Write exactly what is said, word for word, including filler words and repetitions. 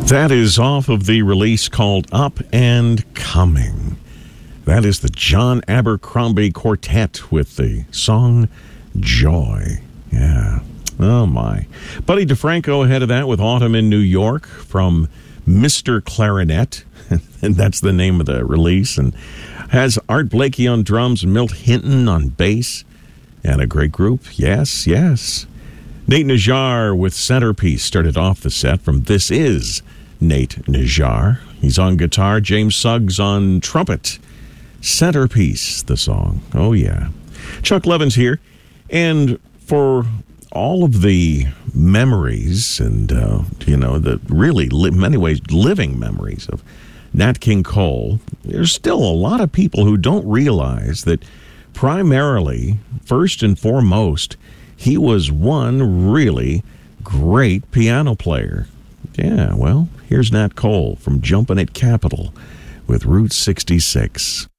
That is off of the release called Up and Coming. That is the John Abercrombie Quartet with the song Joy. Yeah. Oh, my. Buddy DeFranco ahead of that with Autumn in New York from Mister Clarinet. And that's the name of the release. And has Art Blakey on drums, Milt Hinton on bass. And a great group. Yes, yes. Nate Najjar with Centerpiece started off the set from This Is Nate Najjar. He's on guitar. James Suggs on trumpet. Centerpiece, the song. Oh, yeah. Chuck Levin's here. And for all of the memories and, uh, you know, the really, li- many ways, living memories of Nat King Cole, there's still a lot of people who don't realize that primarily, first and foremost, he was one really great piano player. Yeah, well, here's Nat Cole from Jumpin' at Capitol with Route sixty-six.